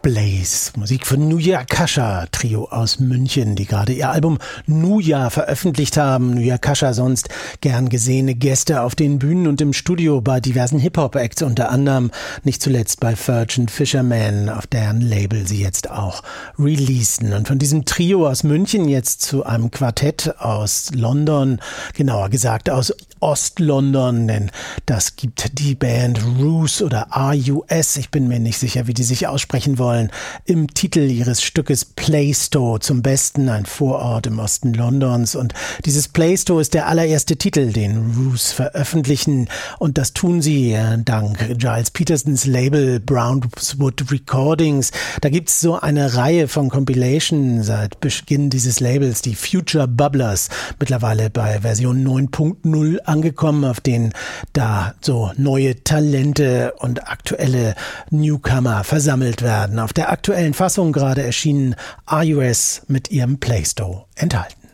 Blaze, Musik von Nuja Kasha, Trio aus München, die gerade ihr Album Nuja veröffentlicht haben. Nuja Kasha, sonst gern gesehene Gäste auf den Bühnen und im Studio bei diversen Hip-Hop-Acts, unter anderem nicht zuletzt bei Virgin Fisherman, auf deren Label sie jetzt auch releasen. Und von diesem Trio aus München jetzt zu einem Quartett aus London, genauer gesagt aus Ost-London, denn das gibt die Band Rus oder RUS, ich bin mir nicht sicher, wie die sich aussprechen wollen, im Titel ihres Stückes Plaistow zum Besten, ein Vorort im Osten Londons. Und dieses Plaistow ist der allererste Titel, den Rus veröffentlichen, und das tun sie dank Giles Petersons Label Brownswood Recordings. Da gibt es so eine Reihe von Compilations seit Beginn dieses Labels, die Future Bubblers, mittlerweile bei Version 9.0 angekommen, auf denen da so neue Talente und aktuelle Newcomer versammelt werden. Auf der aktuellen Fassung gerade erschienen RUS mit ihrem Plaistow enthalten.